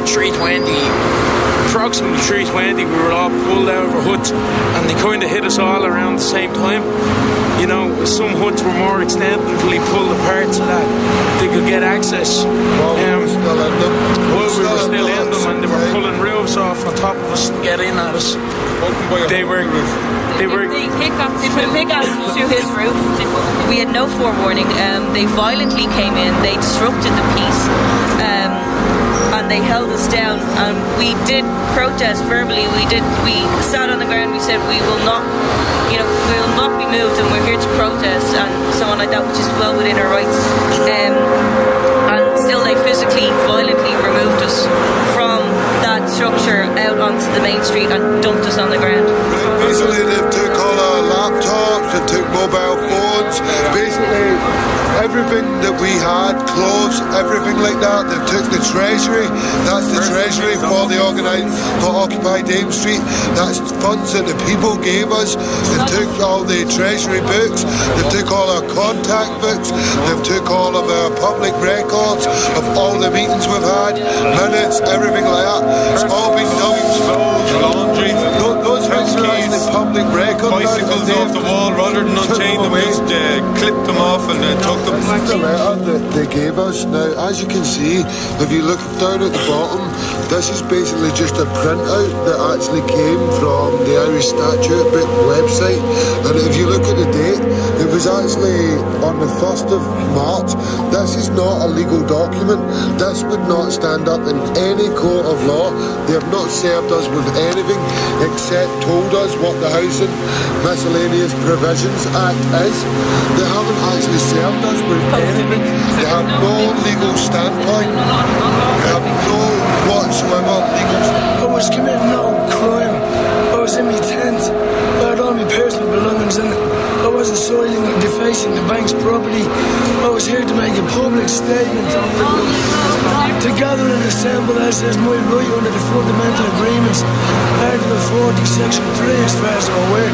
at 3:20, approximately 3:20, we were all pulled out of our huts, and they kind of hit us all around the same time. You know, some huts were more extensively pulled apart so that they could get access. While we were still in them. While we were still in them, and they were pulling roofs off on top of us to get in at us. They put a pickaxe through his roof. We had no forewarning. They violently came in. They disrupted the peace. And they held us down, and we did protest verbally. We sat on the ground. We said we will not be moved, and we're here to protest and so on like that, which is well within our rights. And still, they physically, violently removed us from that structure out onto the main street and dumped us on the ground. Basically, they took all our laptops, they took mobile phones, basically everything that we had, clothes, everything like that. They took the treasury. That's the treasury for Occupy Dame Street. That's funds that the people gave us. They took all the treasury books. They took all our contact books. They've took all of our public records of all the meetings we've had, minutes, everything like that. It's all been dumped. Laundry. Those things are actually public records. Bicycles off the wall, rather than unchain them, just clipped them off and took them. This is the letter that they gave us. Now, as you can see, if you look down at the bottom, this is basically just a printout that actually came from the Irish Statute Book website. And if you look at the date, it was actually on the 1st of March. This is not a legal document. This would not stand up in any court of law. They have not served us with anything except told us what the Housing Miscellaneous Provisions Act is. They haven't actually served us with anything. They have no legal standpoint. They have no whatsoever legal standpoint. I was committing no crime. I was in my tent. I had all my personal belongings in it. I wasn't soiling or defacing the bank's property. I was here to make a public statement. To gather and assemble as is my right under the fundamental agreements. Article 40, Section 3, as far as I'm aware.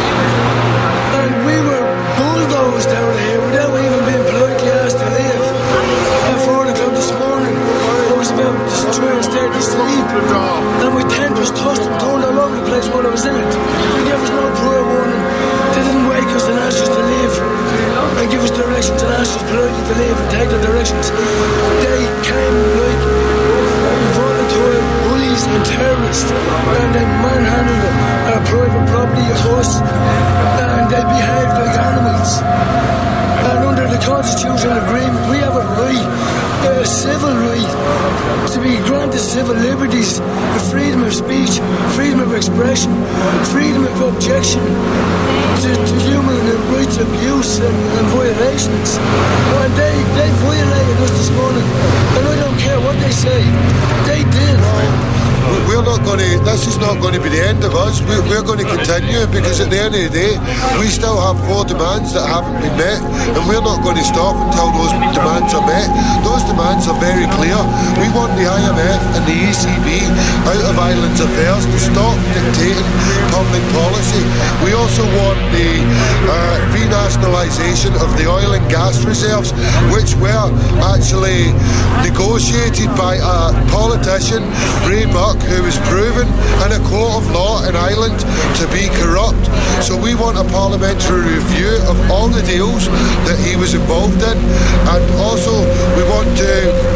And we were bulldozed out of here without even being politely asked to leave. At 4 o'clock this morning, I was about to try and start to sleep. And my tent was tossed and thrown all over the place while I was in it. They gave us no prior warning. They didn't wake us and ask us to leave. And give us directions and ask us politely to leave and take the directions. They came like volatile bullies and terrorists. And they manhandled our private property of us. And they behaved like animals. And under the constitutional agreement, we have a right, a civil right, to be granted civil liberties, the freedom of speech, freedom of expression, freedom of objection to human rights abuse and violations. And they violated us this morning, and I don't care what they say, they did. We're not going to, this is not going to be the end of us. We're going to continue, because at the end of the day, we still have 4 demands that haven't been met, and we're not going to stop until those demands are met. Those demands are very clear. We want the IMF and the ECB out of Ireland's affairs to stop dictating public policy. We also want the renationalisation of the oil and gas reserves, which were actually negotiated by a politician, Ray Buck, who was proven in a court of law in Ireland to be corrupt. So we want a parliamentary review of all the deals that he was involved in, and also we want to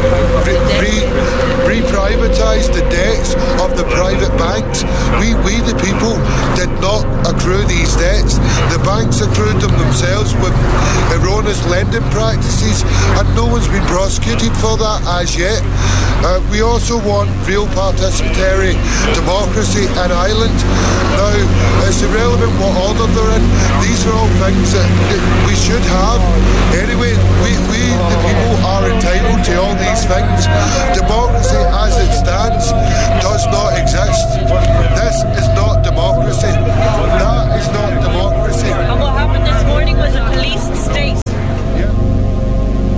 re-privatise the debts of the private banks. We the people did not accrue these debts. The banks accrued them themselves with erroneous lending practices, and no one's been prosecuted for that as yet. We also want real participatory democracy in Ireland. Now, it's irrelevant what order they're in. These are all things that we should have. Anyway, we the people are entitled to all these things. Democracy, as